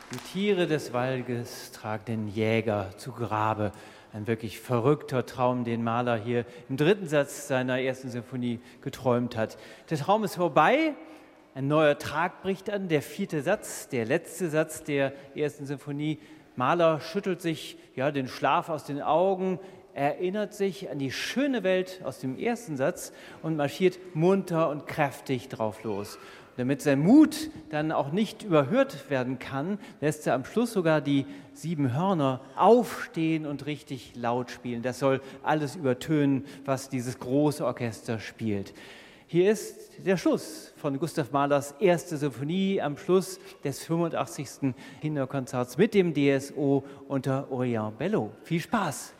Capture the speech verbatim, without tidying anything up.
Die Tiere des Waldes tragen den Jäger zu Grabe. Ein wirklich verrückter Traum, den Mahler hier im dritten Satz seiner ersten Sinfonie geträumt hat. Der Traum ist vorbei, ein neuer Tag bricht an, der vierte Satz, der letzte Satz der ersten Sinfonie. Mahler schüttelt sich ja, den Schlaf aus den Augen, erinnert sich an die schöne Welt aus dem ersten Satz und marschiert munter und kräftig drauf los. Damit sein Mut dann auch nicht überhört werden kann, lässt er am Schluss sogar die sieben Hörner aufstehen und richtig laut spielen. Das soll alles übertönen, was dieses große Orchester spielt. Hier ist der Schluss von Gustav Mahlers erste Sinfonie am Schluss des fünfundachtzigsten Kinderkonzerts mit dem D S O unter Aurélien Bello. Viel Spaß!